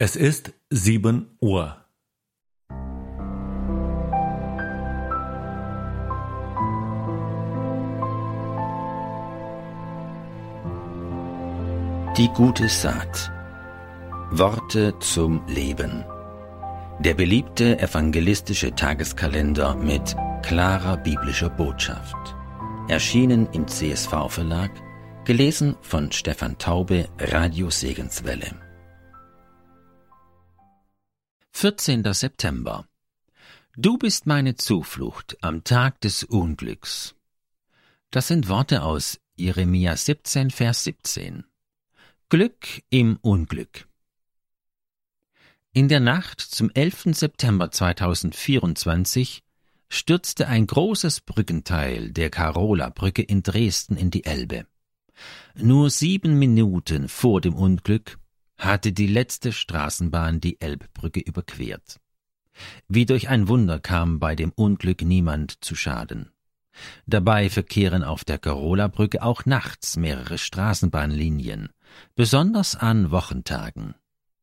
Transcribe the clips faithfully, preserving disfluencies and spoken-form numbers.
Es ist sieben Uhr. Die gute Saat. Worte zum Leben. Der beliebte evangelistische Tageskalender mit klarer biblischer Botschaft. Erschienen im C S V-Verlag, gelesen von Stefan Taube, Radio Segenswelle. vierzehnter September. Du bist meine Zuflucht am Tag des Unglücks. Das sind Worte aus Jeremia siebzehn, Vers siebzehn. Glück im Unglück. In der Nacht zum elften September zweitausendvierundzwanzig stürzte ein großes Brückenteil der Karola-Brücke in Dresden in die Elbe. Nur sieben Minuten vor dem Unglück hatte die letzte Straßenbahn die Elbbrücke überquert. Wie durch ein Wunder kam bei dem Unglück niemand zu Schaden. Dabei verkehren auf der Karola-Brücke auch nachts mehrere Straßenbahnlinien, besonders an Wochentagen.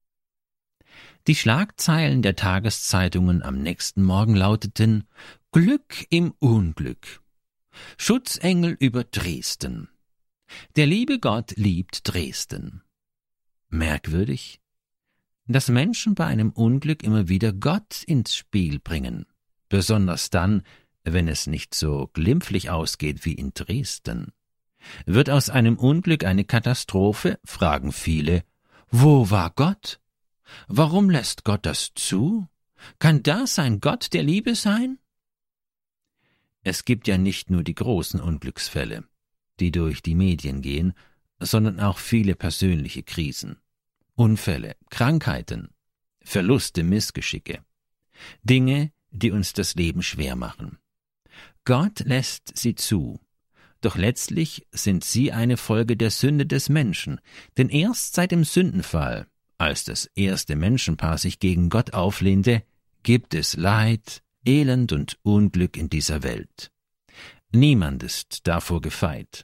Die Schlagzeilen der Tageszeitungen am nächsten Morgen lauteten: Glück im Unglück. Schutzengel über Dresden. Der liebe Gott liebt Dresden. Merkwürdig, dass Menschen bei einem Unglück immer wieder Gott ins Spiel bringen, besonders dann, wenn es nicht so glimpflich ausgeht wie in Dresden. Wird aus einem Unglück eine Katastrophe, fragen viele, wo war Gott? Warum lässt Gott das zu? Kann das ein Gott der Liebe sein? Es gibt ja nicht nur die großen Unglücksfälle, die durch die Medien gehen, sondern auch viele persönliche Krisen, Unfälle, Krankheiten, Verluste, Missgeschicke, Dinge, die uns das Leben schwer machen. Gott lässt sie zu, doch letztlich sind sie eine Folge der Sünde des Menschen, denn erst seit dem Sündenfall, als das erste Menschenpaar sich gegen Gott auflehnte, gibt es Leid, Elend und Unglück in dieser Welt. Niemand ist davor gefeit.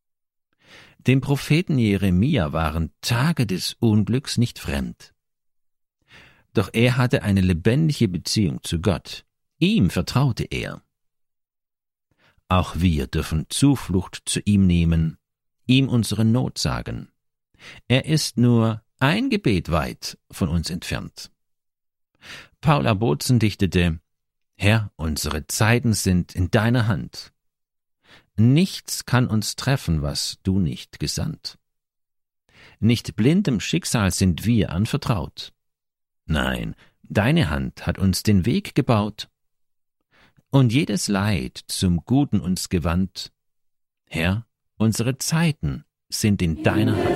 Dem Propheten Jeremia waren Tage des Unglücks nicht fremd. Doch er hatte eine lebendige Beziehung zu Gott. Ihm vertraute er. Auch wir dürfen Zuflucht zu ihm nehmen, ihm unsere Not sagen. Er ist nur ein Gebet weit von uns entfernt. Paula Bozen dichtete: Herr, unsere Zeiten sind in deiner Hand. Nichts kann uns treffen, was du nicht gesandt. Nicht blindem Schicksal sind wir anvertraut. Nein, deine Hand hat uns den Weg gebaut und jedes Leid zum Guten uns gewandt. Herr, unsere Zeiten sind in deiner Hand.